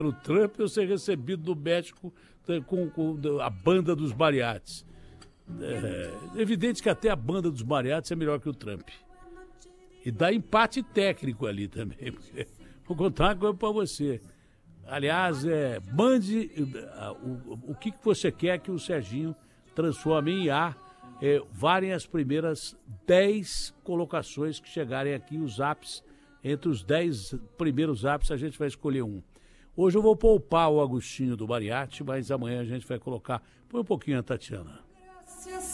o Trump ou ser recebido no México com a banda dos mariachis. É evidente que até a banda dos mariachis é melhor que o Trump. E dá empate técnico ali também. Porque vou contar uma coisa para você. Aliás, mande o que você quer que o Serginho transforme em A. Varem as primeiras 10 colocações que chegarem aqui, os apps. Entre os 10 primeiros apps, a gente vai escolher um. Hoje eu vou poupar o Agostinho do Mariachi, mas amanhã a gente vai colocar. Põe um pouquinho a Tatiana.